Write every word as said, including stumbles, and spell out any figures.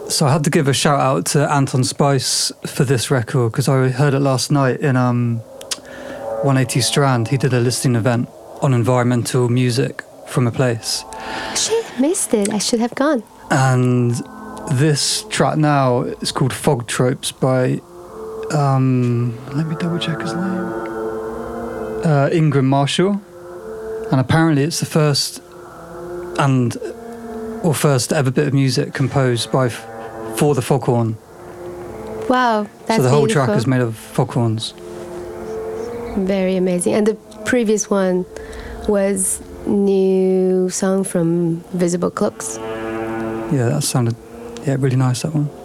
So I had to give a shout out to Anton Spice for this record because I heard it last night in um, one eighty Strand. He did a listening event on environmental music from a place. Shit, I missed it. I should have gone. And this track now is called Fog Tropes by, um, let me double check his name, uh, Ingram Marshall. And apparently it's the first and or first ever bit of music composed by for the foghorn. Wow, that's So the whole beautiful. track is made of foghorns. Very amazing. And the previous one was new song from Visible Clocks. Yeah, that sounded yeah really nice, that one.